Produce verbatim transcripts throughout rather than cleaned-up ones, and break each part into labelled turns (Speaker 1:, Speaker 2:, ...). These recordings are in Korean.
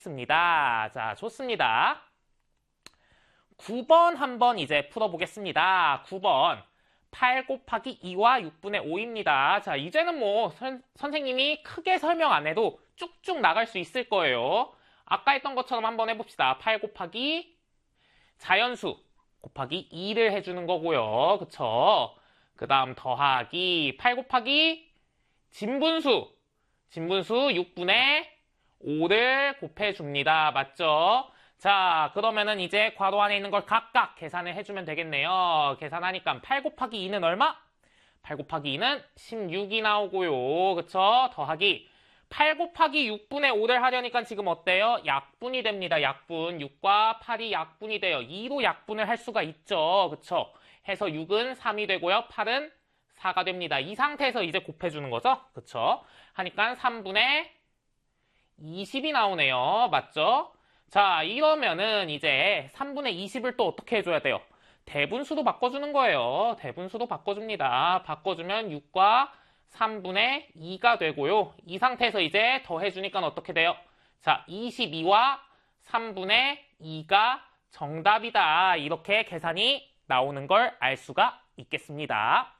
Speaker 1: 습니다. 자, 좋습니다. 구 번 한번 이제 풀어보겠습니다. 구 번. 팔 곱하기 이와 육분의 오입니다. 자, 이제는 뭐 선, 선생님이 크게 설명 안 해도 쭉쭉 나갈 수 있을 거예요. 아까 했던 것처럼 한번 해봅시다. 팔 곱하기 자연수 곱하기 이를 해주는 거고요. 그쵸? 그 다음 더하기 팔 곱하기 진분수. 진분수 육분의 오를 곱해줍니다. 맞죠? 자, 그러면은 이제 괄호 안에 있는 걸 각각 계산을 해주면 되겠네요. 계산하니까 팔 곱하기 이는 얼마? 팔 곱하기 이는 십육이 나오고요. 그쵸? 더하기 팔 곱하기 육분의 오를 하려니까 지금 어때요? 약분이 됩니다. 약분. 육과 팔이 약분이 돼요. 이로 약분을 할 수가 있죠. 그쵸? 해서 육은 삼이 되고요. 팔은 사가 됩니다. 이 상태에서 이제 곱해주는 거죠. 그쵸? 하니까 삼분의 이십이 나오네요. 맞죠? 자, 이러면은 이제 삼분의 이십을 또 어떻게 해줘야 돼요? 대분수도 바꿔주는 거예요. 대분수도 바꿔줍니다. 바꿔주면 육과 삼분의 이가 되고요. 이 상태에서 이제 더해주니까 어떻게 돼요? 자, 이십이와 삼분의 이가 정답이다. 이렇게 계산이 나오는 걸 알 수가 있겠습니다.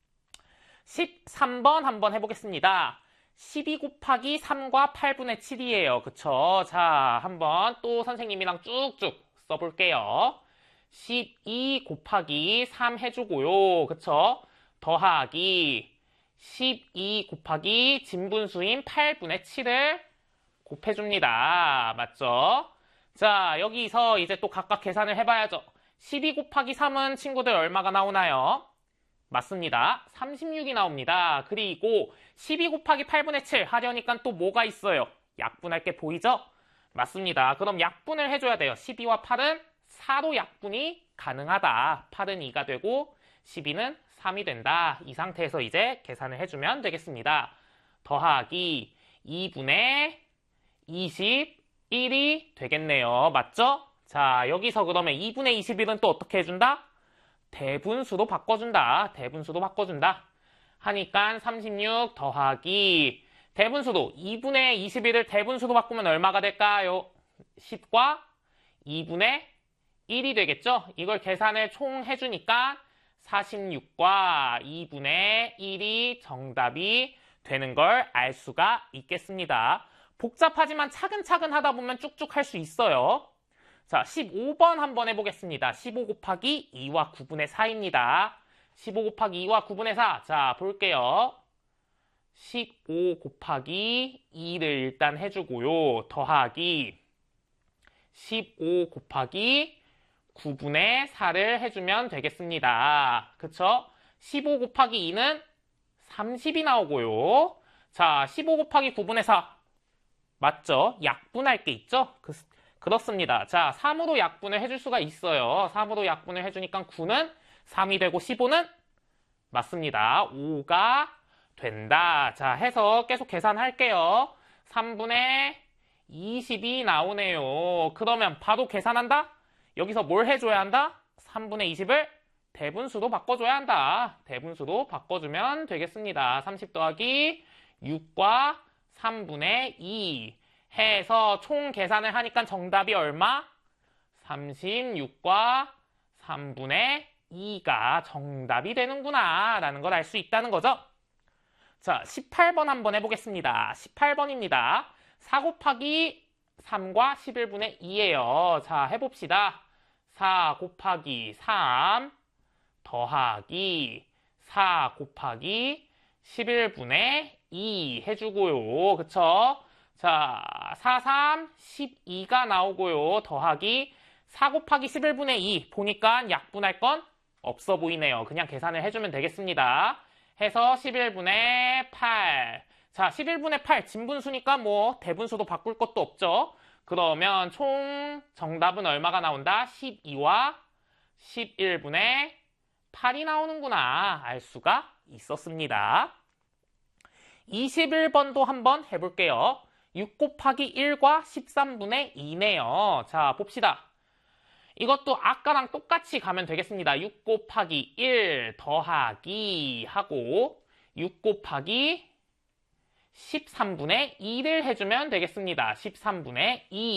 Speaker 1: 십삼 번 한번 해보겠습니다. 십이 곱하기 삼과 팔분의 칠이에요. 그쵸? 자, 한번 또 선생님이랑 쭉쭉 써볼게요. 십이 곱하기 삼 해주고요. 그쵸? 더하기 십이 곱하기 진분수인 팔분의 칠을 곱해줍니다. 맞죠? 자, 여기서 이제 또 각각 계산을 해봐야죠. 십이 곱하기 삼은 친구들 얼마가 나오나요? 맞습니다. 삼십육이 나옵니다. 그리고 십이 곱하기 팔분의 칠 하려니까 또 뭐가 있어요? 약분할 게 보이죠? 맞습니다. 그럼 약분을 해줘야 돼요. 십이와 팔은 사로 약분이 가능하다. 팔은 이가 되고 십이는 삼이 된다. 이 상태에서 이제 계산을 해주면 되겠습니다. 더하기 이분의 이십일이 되겠네요. 맞죠? 자, 여기서 그러면 이분의 이십일은 또 어떻게 해준다? 대분수도 바꿔준다. 대분수도 바꿔준다. 하니까 삼십육 더하기 대분수도 이분의 이십일을 대분수도 바꾸면 얼마가 될까요? 십과 이분의 일이 되겠죠? 이걸 계산을 총 해주니까 사십육과 이분의 일이 정답이 되는 걸 알 수가 있겠습니다. 복잡하지만 차근차근 하다 보면 쭉쭉 할 수 있어요. 자, 십오 번 한번 해보겠습니다. 십오 곱하기 이와 구분의 사입니다. 십오 곱하기 이와 구분의 사. 자, 볼게요. 십오 곱하기 이를 일단 해주고요. 더하기 십오 곱하기 구분의 사를 해주면 되겠습니다. 그쵸? 십오 곱하기 이는 삼십이 나오고요. 자, 십오 곱하기 구분의 사. 맞죠? 약분할 게 있죠? 그, 그렇습니다. 자, 삼으로 약분을 해줄 수가 있어요. 삼으로 약분을 해주니까 구는 삼이 되고 십오는 맞습니다. 오가 된다. 자, 해서 계속 계산할게요. 삼분의 이십이 나오네요. 그러면 바로 계산한다? 여기서 뭘 해줘야 한다? 삼분의 이십을 대분수로 바꿔줘야 한다. 대분수로 바꿔주면 되겠습니다. 삼십 더하기 육과 삼분의 이 해서 총 계산을 하니까 정답이 얼마? 삼십육과 삼분의 이가 정답이 되는구나 라는 걸 알 수 있다는 거죠. 자, 십팔 번 한번 해보겠습니다. 십팔 번입니다. 사 곱하기 삼과 십일분의 이예요. 자, 해봅시다. 사 곱하기 삼 더하기 사 곱하기 십일분의 이 해주고요. 그쵸? 자, 사, 삼, 십이가 나오고요. 더하기 사 곱하기 십일분의 이. 보니까 약분할 건 없어 보이네요. 그냥 계산을 해주면 되겠습니다. 해서 십일분의 팔. 자, 십일분의 팔 진분수니까 뭐 대분수도 바꿀 것도 없죠. 그러면 총 정답은 얼마가 나온다? 십이와 십일분의 팔이 나오는구나 알 수가 있었습니다. 이십일 번도 한번 해볼게요. 육 곱하기 일과 십삼분의 이네요. 자, 봅시다. 이것도 아까랑 똑같이 가면 되겠습니다. 육 곱하기 일 더하기 하고 육 곱하기 십삼분의 이를 해주면 되겠습니다. 십삼분의 이.